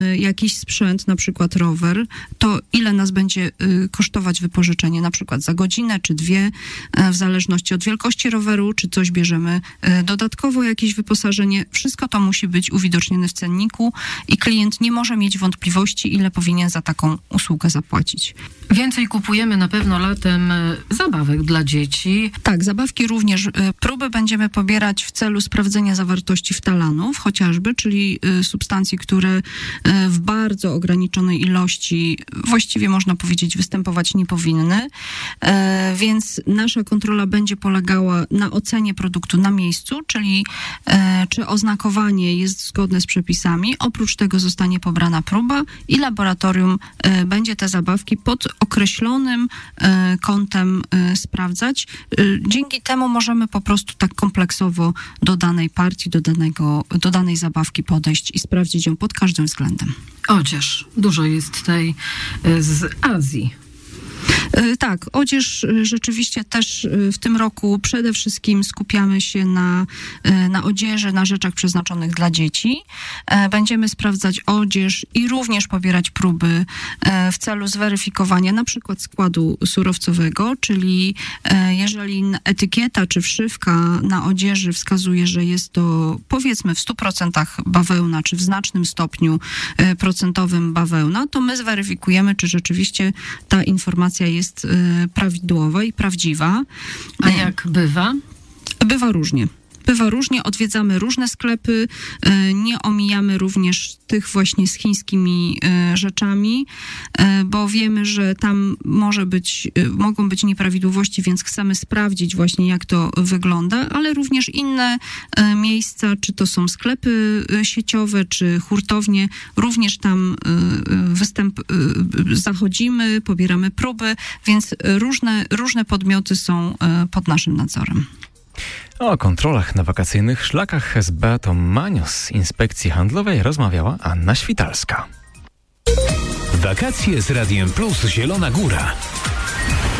jakiś sprzęt, na przykład rower, to ile nas będzie kosztować wypożyczenie, na przykład za godzinę czy dwie, w zależności od wielkości roweru, czy coś bierzemy dodatkowo, jakieś wyposażenie. Wszystko to musi być uwidocznione w cenniku i klient nie może mieć wątpliwości, ile powinien za taką usługę zapłacić. Więcej kupujemy na pewno latem zabawek dla dzieci. Tak, zabawki również. Próby będziemy pobierać w celu sprawdzenia zawartości ftalanów chociażby, czyli substancji, które w bardzo ograniczonej ilości, właściwie można powiedzieć, występować nie powinny. Więc nasza kontrola będzie polegała na ocenie produktu na miejscu, czyli czy oznakowanie jest zgodne z przepisami. Oprócz tego zostanie pobrana próba i laboratorium będzie te zabawki pod określonym kątem sprawdzać. Dzięki temu możemy po prostu tak kompleksowo do danej partii, do danej zabawki podejść i sprawdzić ją pod każdym względem. Odzież. Dużo jest tej z Azji. Tak, odzież rzeczywiście też w tym roku przede wszystkim skupiamy się na odzieży, na rzeczach przeznaczonych dla dzieci. Będziemy sprawdzać odzież i również pobierać próby w celu zweryfikowania na przykład składu surowcowego, czyli jeżeli etykieta czy wszywka na odzieży wskazuje, że jest to powiedzmy w 100% bawełna, czy w znacznym stopniu procentowym bawełna, to my zweryfikujemy, czy rzeczywiście ta informacja jest prawidłowa i prawdziwa. A jak bywa? Bywa różnie. Odwiedzamy różne sklepy, nie omijamy również tych właśnie z chińskimi rzeczami, bo wiemy, że tam mogą być nieprawidłowości, więc chcemy sprawdzić właśnie, jak to wygląda, ale również inne miejsca, czy to są sklepy sieciowe, czy hurtownie, również tam zachodzimy, pobieramy próby, więc różne podmioty są pod naszym nadzorem. O kontrolach na wakacyjnych szlakach z Beatą Manios z Inspekcji Handlowej rozmawiała Anna Świtalska. Wakacje z Radiem Plus Zielona Góra.